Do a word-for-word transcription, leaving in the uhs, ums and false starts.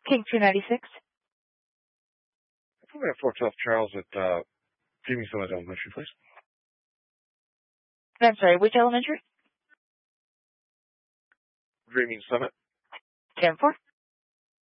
King two ninety-six. I'm going to four twelve Charles at uh, Dreaming Summit Elementary, please. I'm sorry, which elementary? Dreaming Summit. ten four.